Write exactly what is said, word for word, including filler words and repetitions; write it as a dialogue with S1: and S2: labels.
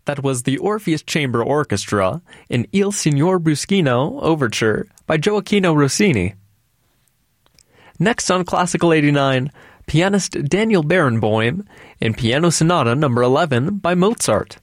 S1: That was the Orpheus Chamber Orchestra in Il Signor Busquino Overture by Gioacchino Rossini. Next on Classical eighty-nine, pianist Daniel Barenboim in Piano Sonata number eleven by Mozart.